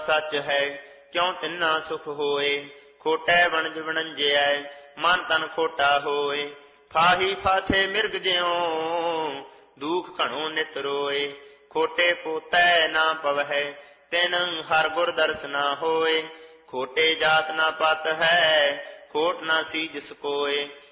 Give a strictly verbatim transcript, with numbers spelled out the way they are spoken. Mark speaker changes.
Speaker 1: सच है क्यों तिन्ना सुख होए। खोटै वणज वणंजिया मन तन खोटा होए। फाही फाथे मिर्ग ज्यों दुख घणो नित रोए। खोटे पोतै ना पवै तिन हर गुर दर्श ना होए। खोटे जात ना पत है खोट ना सीज कोय।